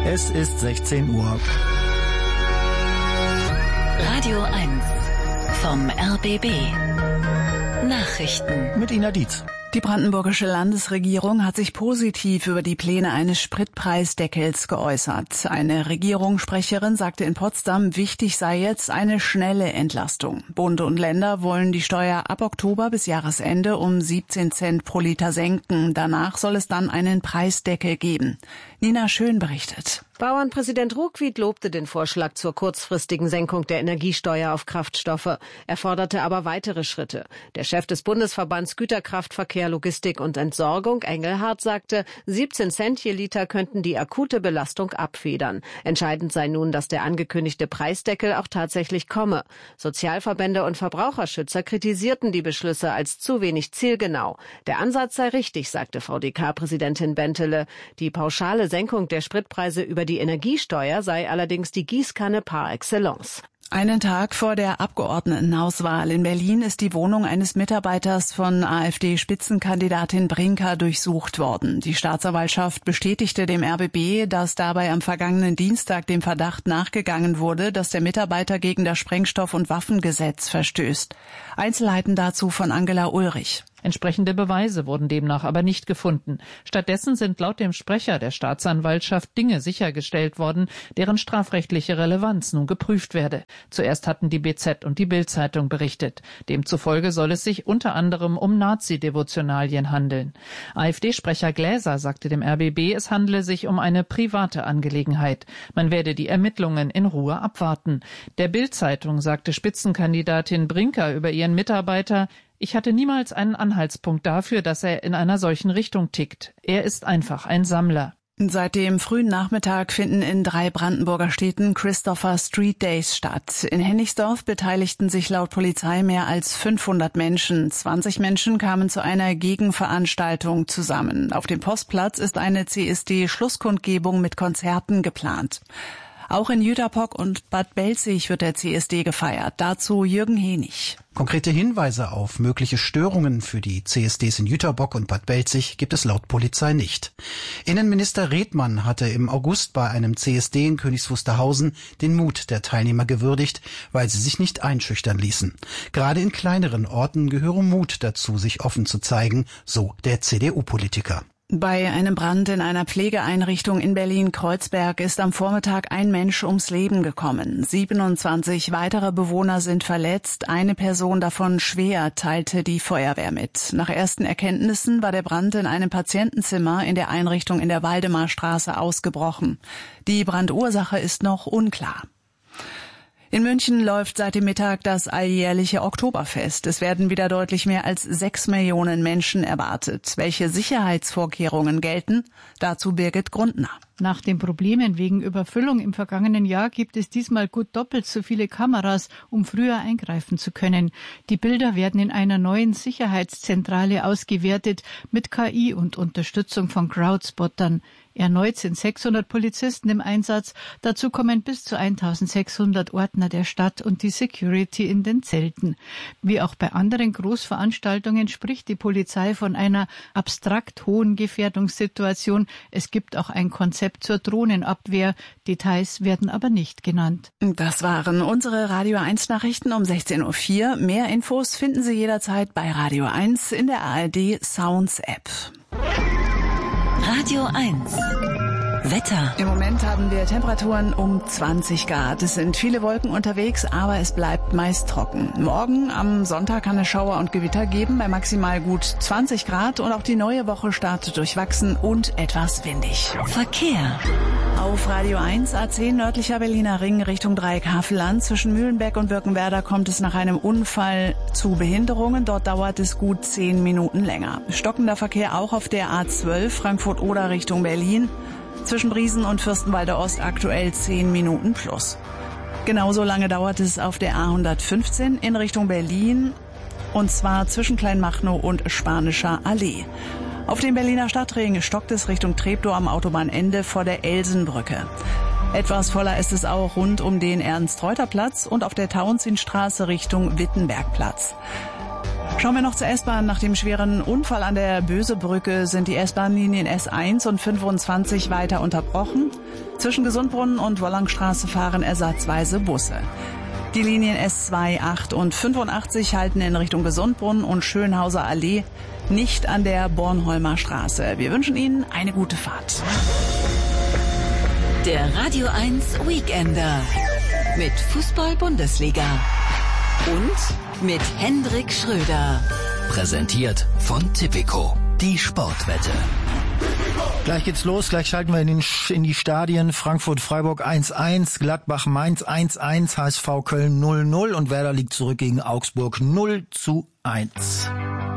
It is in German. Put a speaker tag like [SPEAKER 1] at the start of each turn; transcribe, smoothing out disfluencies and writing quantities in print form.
[SPEAKER 1] Es ist 16 Uhr.
[SPEAKER 2] Radio 1 vom RBB. Nachrichten
[SPEAKER 1] Mit Ina Dietz.
[SPEAKER 3] Die brandenburgische Landesregierung hat sich positiv über die Pläne eines Spritpreisdeckels geäußert. Eine Regierungssprecherin sagte in Potsdam, wichtig sei jetzt eine schnelle Entlastung. Bund und Länder wollen die Steuer ab Oktober bis Jahresende um 17 Cent pro Liter senken. Danach soll es dann einen Preisdeckel geben. Nina Schön berichtet.
[SPEAKER 4] Bauernpräsident Ruckwied lobte den Vorschlag zur kurzfristigen Senkung der Energiesteuer auf Kraftstoffe. Er forderte aber weitere Schritte. Der Chef des Bundesverbands Güterkraftverkehr, Logistik und Entsorgung, Engelhardt, sagte, 17 Cent je Liter könnten die akute Belastung abfedern. Entscheidend sei nun, dass der angekündigte Preisdeckel auch tatsächlich komme. Sozialverbände und Verbraucherschützer kritisierten die Beschlüsse als zu wenig zielgenau. Der Ansatz sei richtig, sagte VDK-Präsidentin Bentele. Die pauschale Senkung der Spritpreise über die Energiesteuer sei allerdings die Gießkanne par excellence.
[SPEAKER 3] Einen Tag vor der Abgeordnetenhauswahl in Berlin ist die Wohnung eines Mitarbeiters von AfD-Spitzenkandidatin Brinker durchsucht worden. Die Staatsanwaltschaft bestätigte dem RBB, dass dabei am vergangenen Dienstag dem Verdacht nachgegangen wurde, dass der Mitarbeiter gegen das Sprengstoff- und Waffengesetz verstößt. Einzelheiten dazu von Angela Ulrich.
[SPEAKER 5] Entsprechende Beweise wurden demnach aber nicht gefunden. Stattdessen sind laut dem Sprecher der Staatsanwaltschaft Dinge sichergestellt worden, deren strafrechtliche Relevanz nun geprüft werde. Zuerst hatten die BZ und die Bild-Zeitung berichtet. Demzufolge soll es sich unter anderem um Nazi-Devotionalien handeln. AfD-Sprecher Gläser sagte dem RBB, es handle sich um eine private Angelegenheit. Man werde die Ermittlungen in Ruhe abwarten. Der Bild-Zeitung sagte Spitzenkandidatin Brinker über ihren Mitarbeiter, ich hatte niemals einen Anhaltspunkt dafür, dass er in einer solchen Richtung tickt. Er ist einfach ein Sammler.
[SPEAKER 3] Seit dem frühen Nachmittag finden in 3 Brandenburger Städten Christopher Street Days statt. In Hennigsdorf beteiligten sich laut Polizei mehr als 500 Menschen. 20 Menschen kamen zu einer Gegenveranstaltung zusammen. Auf dem Postplatz ist eine CSD-Schlusskundgebung mit Konzerten geplant. Auch in Jüterbock und Bad Belzig wird der CSD gefeiert. Dazu Jürgen Henig.
[SPEAKER 1] Konkrete Hinweise auf mögliche Störungen für die CSDs in Jüterbock und Bad Belzig gibt es laut Polizei nicht. Innenminister Redmann hatte im August bei einem CSD in Königs Wusterhausen den Mut der Teilnehmer gewürdigt, weil sie sich nicht einschüchtern ließen. Gerade in kleineren Orten gehöre Mut dazu, sich offen zu zeigen, so der CDU-Politiker.
[SPEAKER 3] Bei einem Brand in einer Pflegeeinrichtung in Berlin-Kreuzberg ist am Vormittag ein Mensch ums Leben gekommen. 27 weitere Bewohner sind verletzt, eine Person davon schwer, teilte die Feuerwehr mit. Nach ersten Erkenntnissen war der Brand in einem Patientenzimmer in der Einrichtung in der Waldemarstraße ausgebrochen. Die Brandursache ist noch unklar. In München läuft seit dem Mittag das alljährliche Oktoberfest. Es werden wieder deutlich mehr als 6 Millionen Menschen erwartet. Welche Sicherheitsvorkehrungen gelten? Dazu Birgit Grundner.
[SPEAKER 6] Nach den Problemen wegen Überfüllung im vergangenen Jahr gibt es diesmal gut doppelt so viele Kameras, um früher eingreifen zu können. Die Bilder werden in einer neuen Sicherheitszentrale ausgewertet mit KI und Unterstützung von Crowdspottern. Erneut sind 600 Polizisten im Einsatz. Dazu kommen bis zu 1600 Ordner der Stadt und die Security in den Zelten. Wie auch bei anderen Großveranstaltungen spricht die Polizei von einer abstrakt hohen Gefährdungssituation. Es gibt auch ein Konzept zur Drohnenabwehr. Details werden aber nicht genannt.
[SPEAKER 3] Das waren unsere Radio 1 Nachrichten um 16:04 Uhr. Mehr Infos finden Sie jederzeit bei Radio 1 in der ARD Sounds App.
[SPEAKER 2] Radio 1 Wetter.
[SPEAKER 3] Im Moment haben wir Temperaturen um 20 Grad. Es sind viele Wolken unterwegs, aber es bleibt meist trocken. Morgen am Sonntag kann es Schauer und Gewitter geben bei maximal gut 20 Grad und auch die neue Woche startet durchwachsen und etwas windig.
[SPEAKER 2] Verkehr.
[SPEAKER 3] Auf Radio 1 A10 nördlicher Berliner Ring Richtung Dreieck Havelland. Zwischen Mühlenbeck und Birkenwerder kommt es nach einem Unfall zu Behinderungen. Dort dauert es gut 10 Minuten länger. Stockender Verkehr auch auf der A12 Frankfurt-Oder Richtung Berlin. Zwischen Briesen und Fürstenwalde Ost aktuell 10 Minuten plus. Genauso lange dauert es auf der A115 in Richtung Berlin, und zwar zwischen Kleinmachnow und Spanischer Allee. Auf dem Berliner Stadtring stockt es Richtung Treptow am Autobahnende vor der Elsenbrücke. Etwas voller ist es auch rund um den Ernst-Reuter-Platz und auf der Tauentzienstraße Richtung Wittenbergplatz. Schauen wir noch zur S-Bahn. Nach dem schweren Unfall an der Bösebrücke sind die S-Bahn-Linien S1 und 25 weiter unterbrochen. Zwischen Gesundbrunnen und Wollangstraße fahren ersatzweise Busse. Die Linien S2, 8 und 85 halten in Richtung Gesundbrunnen und Schönhauser Allee, nicht an der Bornholmer Straße. Wir wünschen Ihnen eine gute Fahrt.
[SPEAKER 2] Der Radio 1 Weekender mit Fußball-Bundesliga und mit Hendrik Schröder.
[SPEAKER 7] Präsentiert von Tipico, die Sportwette.
[SPEAKER 8] Gleich geht's los, gleich schalten wir in die Stadien. Frankfurt-Freiburg 1-1, Gladbach-Mainz 1-1, HSV Köln 0-0 und Werder liegt zurück gegen Augsburg 0-1.